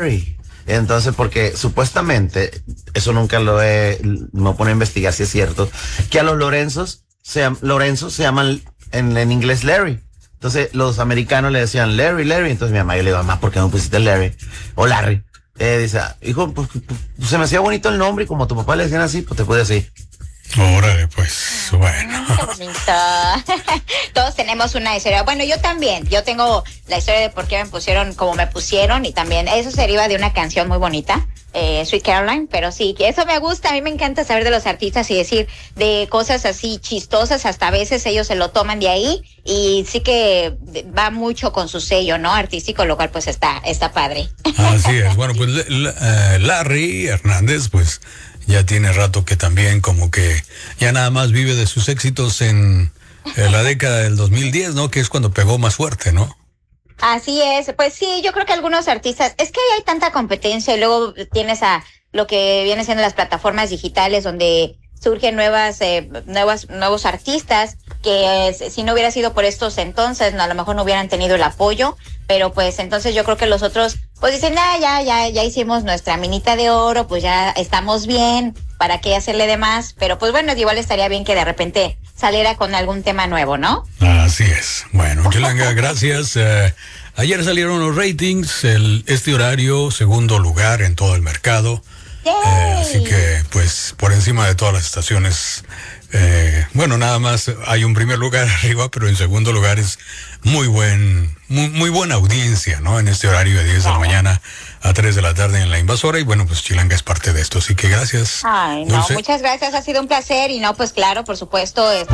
Larry. Entonces, porque supuestamente, eso nunca me pone a investigar si es cierto, que a los Lorenzo se llaman en inglés Larry. Entonces, los americanos le decían Larry. Entonces mi mamá, yo le digo, mamá, ¿por qué no pusiste Larry? O Larry. Dice, hijo, pues, se me hacía bonito el nombre y como a tu papá le decían así, pues te puede decir. Órale, pues, bueno. Qué bonito. Todos tenemos una historia. Bueno, yo también. Yo tengo la historia de por qué me pusieron como me pusieron y también eso se deriva de una canción muy bonita, Sweet Caroline, pero sí, que eso me gusta. A mí me encanta saber de los artistas y decir de cosas así chistosas, hasta a veces ellos se lo toman de ahí y sí que va mucho con su sello, ¿no? Artístico, lo cual pues está padre. Así es. Bueno, pues Larry Hernández, pues ya tiene rato que también como que ya nada más vive de sus éxitos en la década del 2010, ¿no? Que es cuando pegó más fuerte, ¿no? Así es, pues sí, yo creo que algunos artistas, es que hay tanta competencia y luego tienes a lo que viene siendo las plataformas digitales donde surgen nuevos artistas que si no hubiera sido por estos entonces, a lo mejor no hubieran tenido el apoyo, pero pues entonces yo creo que los otros pues dicen, ya hicimos nuestra minita de oro, pues ya estamos bien, ¿para qué hacerle de más? Pero pues bueno, igual estaría bien que de repente saliera con algún tema nuevo, ¿no? Así es. Bueno, Yolanda, gracias. Ayer salieron los ratings, este horario, segundo lugar en todo el mercado. Así que, pues, por encima de todas las estaciones, bueno, nada más hay un primer lugar arriba, pero en segundo lugar es muy buena audiencia, ¿no? En este horario de 10 de la mañana a 3 de la tarde en La Invasora. Y bueno, pues Chilanga es parte de esto, así que gracias. Ay, no, Dulce. muchas gracias, ha sido un placer. Y no, pues claro, por supuesto,